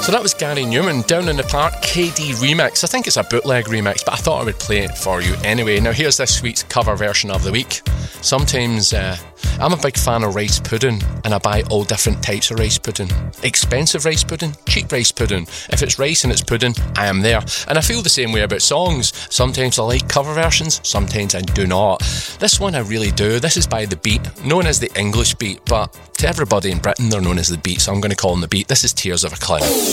So that was Gary Newman, Down in the Park, KD remix. I think it's a bootleg remix, but I thought I would play it for you anyway. Now here's this week's cover version of the week. Sometimes I'm a big fan of rice pudding, and I buy all different types of rice pudding. Expensive rice pudding, cheap rice pudding. If it's rice and it's pudding, I am there. And I feel the same way about songs. Sometimes I like cover versions, sometimes I do not. This one I really do. This is by The Beat, known as the English Beat, but to everybody in Britain they're known as The Beat, so I'm going to call them The Beat. This is Tears of a Clown.